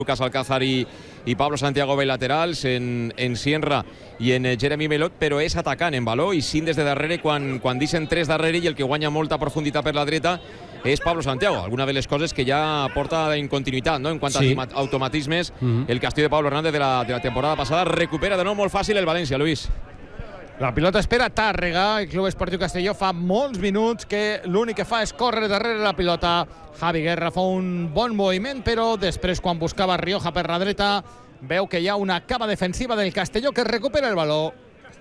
Lucas Alcázar y Pablo Santiago ve laterals, en Sienra i en Jeremy Melot, però és atacant en Baló i Sin des de darrere quan deixen tres darrere, i el que guanya molta profunditat per la dreta és Pablo Santiago. Alguna de les coses que ja porta en continuïtat, no? En quant a automatismes, el Castillo de Pablo Hernández de la temporada passada. Recupera de nou molt fàcil el València, Luis. La pilota espera Tàrrega. El Club Esportiu Castelló fa molts minuts que l'únic que fa és córrer darrere la pilota. Javi Guerra fa un bon moviment, però després, quan buscava Rioja per la dreta, veu que hi ha una cama defensiva del Castelló que recupera el baló.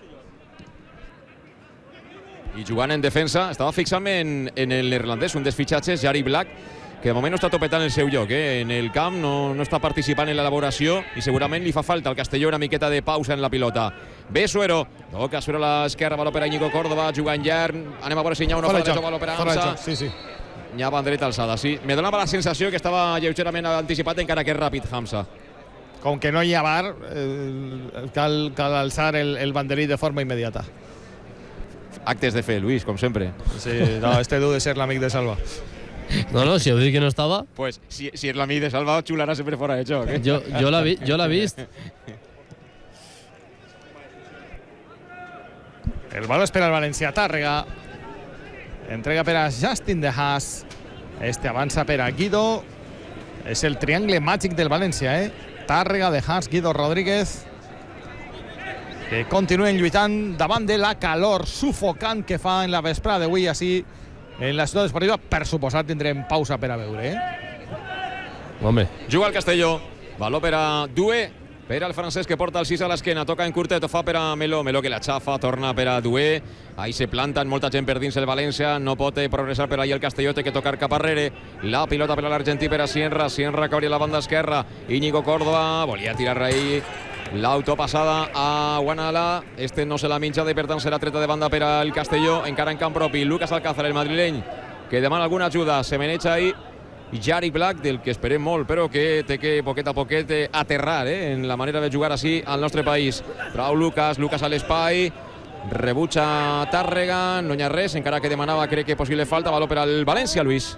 I jugant en defensa, estava fixant-me en el neerlandès, un dels fitxatges, Jari Black, que de moment no està topetant el seu lloc, en el camp, no està participant en l'elaboració i segurament li fa falta al Castelló una miqueta de pausa en la pilota. Ve Suero, toca Suero a l'esquerra, baló per a Íñigo Córdoba, jugant llarg, anem a veure si hi ha una fora de joc, baló per a Hamza. Sí. Hi ha bandereta alçada, sí. Me donava la sensació que estava lleugerament anticipat, encara que és ràpid Hamza. Com que no hi ha VAR, cal alçar el banderí de forma immediata. Actes de fe, Luis, com sempre. Sí, no, du de ser l'amic de Salva. No, si heu dit que no estava... Pues si és l'amic de Salva, xularà sempre fora de joc. Jo l'he vist. El baló espera el València. Tàrrega entrega per a Justin De Haas. Este avança per a Guido. És el triangle màgic del València, Tàrrega, De Haas, Guido Rodríguez, que continuen lluitant davant de la calor sufocant que fa en la vesprada d'avui així en la ciutat esportiva. Per suposat tindrem pausa per a veure, Home. Juga el Castelló, baló per a Doué, per al francès que porta el 6 a l'esquena, toca en curtet, fa per a Meló que la xafa, torna per a Doué, ahí se planten, molta gent per dins el València, no pot progressar per ahí el Castelló, té que tocar cap arrere, la pilota per a l'Argentí, per a Sienra que obri la banda esquerra, Íñigo Córdoba, volia tirar ahí l'autopassada a Guanala, este no se la minxa i per tant serà treta de banda per al Castelló, encara en camp propi, Lucas Alcázar, el madrileny, que demana alguna ajuda, se meneja ahí, i Jari Black, del que esperem molt, però que té que poquet a poquet aterrar en la manera de jugar així al nostre país. Trau Lucas a l'espai, rebutja Tàrrega, no hi ha res, encara que demanava, crec que possible falta, baló per al València, Luis.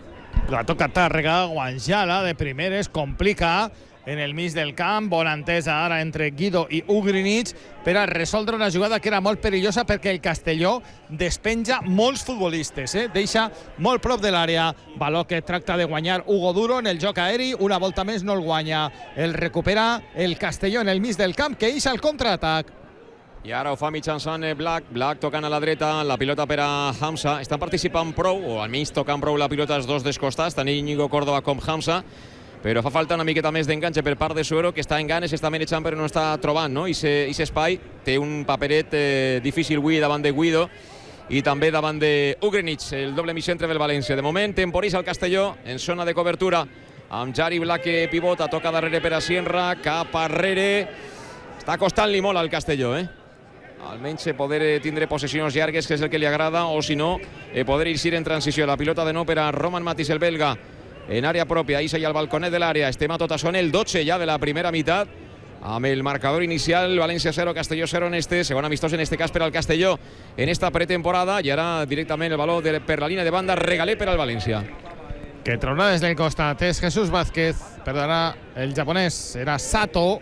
La toca Tàrrega, Guanjala de primeres, complica en el mig del camp, bona entesa ara entre Guido i Ugrinic per a resoldre una jugada que era molt perillosa perquè el Castelló despenja molts futbolistes, deixa molt prop de l'àrea, baló que tracta de guanyar Hugo Duro en el joc aeri, una volta més no el guanya, el recupera el Castelló en el mig del camp, que ix al contraatac. I ara ho fa mitjançant Black tocant a la dreta, la pilota per a Hamza, estan participant prou, o almenys tocant prou la pilota els dos dels costats, tant Íñigo Córdoba com Hamza, però fa falta una miqueta més d'enganxe per part de Suero, que està en ganes, està manejant però no està trobant, no? I aquest espai té un paperet difícil avui davant de Guido i també davant de Ugrinic, el doble miscentre del València. De moment temporitza el Castelló en zona de cobertura amb Jari Black que pivota, toca darrere per a Sienra, cap arrere, està costant-li molt al Castelló, almenys poder tindre possessions llargues, que és el que li agrada, o si no, poder ir en transició. La pilota de nou per a Roman Matis, el belga, en àrea pròpia, ahí seia el balconet de l'àrea, estem a tota zona, el 12 ja de la primera meitat, amb el marcador inicial, València 0, Castelló 0 en este, segon amistós en este cas per al Castelló en esta pretemporada, i ara directament el baló per la línia de banda, regalé per al València. Que trona des del costat és Jesús Vázquez, perdona, el japonès era Sato,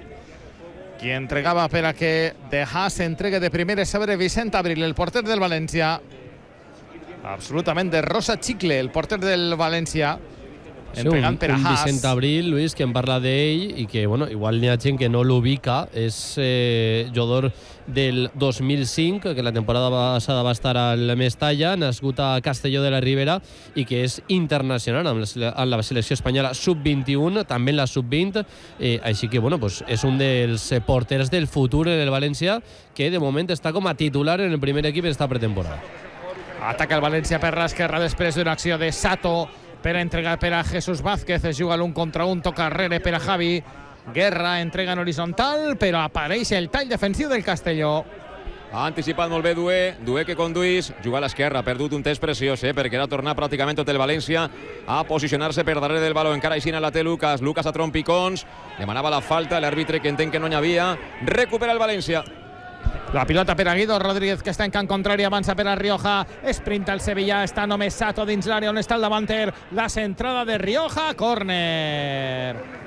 qui entregava per a que De Haas entregue de primeres sobre Vicent Abril, el porter del València, absolutament de rosa chicle, el porter del València, entregant per a Haas. Un Vicent Abril, Luis, que en parla d'ell i que, bueno, igual n'hi ha gent que no l'ubica, és jugador del 2005, que la temporada passada va estar al Mestalla, nascut a Castelló de la Ribera i que és internacional amb la selecció espanyola sub-21, també en la sub-20, així que, bueno, pues és un dels porters del futur en el València que de moment està com a titular en el primer equip en esta pretemporada. Ataca el València per l'esquerra després d'una acció de Sato per a entregar per a Jesús Vázquez, es juga l'1 contra 1, toca arrere per a Javi Guerra, entrega en horitzontal, però apareix el tall defensiu del Castelló. Ha anticipat molt bé Doué que conduís, juga a l'esquerra, ha perdut un temps preciós, perquè era tornar pràcticament tot el València a posicionar-se per darrere del baló, encara així la té Lucas a trompicons, demanava la falta, l'àrbitre que entén que no n'hi havia, recupera el València. La pilota per a Guido Rodríguez, que està en camp contrari, avança per a Rioja, sprinta el Sevilla, està només Sato dins l'àrea on està el davanter, la centrada de Rioja, córner.